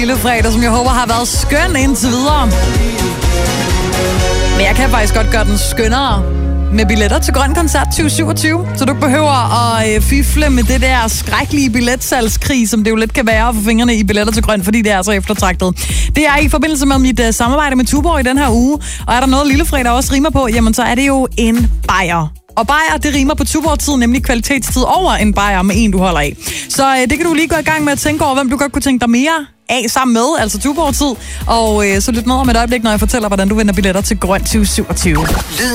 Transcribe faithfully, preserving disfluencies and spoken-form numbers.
Lille fredag, som jeg håber har været skøn indtil videre. Men jeg kan faktisk godt gøre den skønnere med billetter til Grøn Koncert tyve syvogtyve. Så du behøver at fifle med det der skrækkelige billetsalgskrig, som det jo lidt kan være at få fingrene i billetter til Grøn, fordi det er så eftertragtet. Det er i forbindelse med mit uh, samarbejde med Tuborg i den her uge. Og er der noget Lille fredag også rimer på, jamen så er det jo en bajer. Og bajer, det rimer på Tuborg-tid, nemlig kvalitetstid over en bajer med en, du holder af. Så øh, det kan du lige gå i gang med at tænke over, hvem du godt kunne tænke dig mere af sammen med, altså Tuborg-tid. Og øh, så lyt med om et øjeblik, når jeg fortæller, hvordan du vinder billetter til Grøn tyve syvogtyve.